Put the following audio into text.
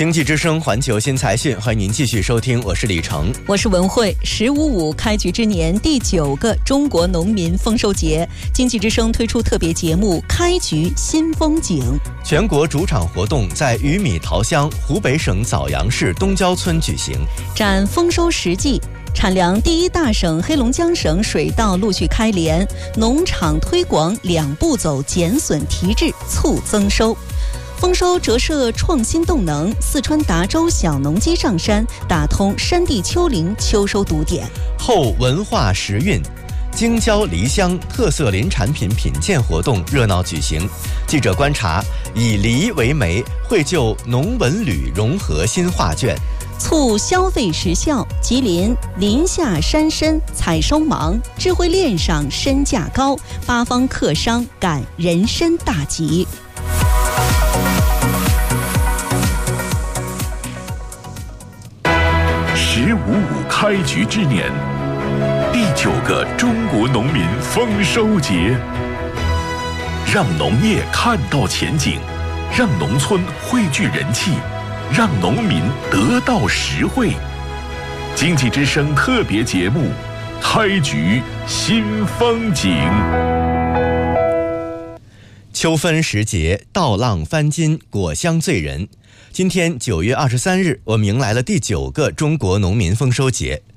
经济之声环球新财讯，欢迎您继续收听，我是李成， 我是文慧。10.55开局之年第9个中国农民丰收节，经济之声推出特别节目《开局新风景》。 全国主场活动在鱼米桃乡湖北省枣阳市东郊村举行， 展丰收实际。产粮第一大省黑龙江省水稻陆续开镰，农场推广2步走减损提质促增收。丰收折射创新动能，四川达州小农机上山，打通山地丘陵秋收堵点。 后文化时运，京郊梨乡特色林产品品鉴活动热闹举行。记者观察，以梨为媒，绘就农文旅融合新画卷。 促消费时效，吉林林下山参采收忙，智慧链上身价高，8方客商赶人参大集。 10.55开局之年，第9个中国农民丰收节，让农业看到前景，让农村汇聚人气，让农民得到实惠。经济之声特别节目《开局新风景》。 秋分时节，稻浪翻金，果香醉人。今天9月23日，我们迎来了第9个中国农民丰收节。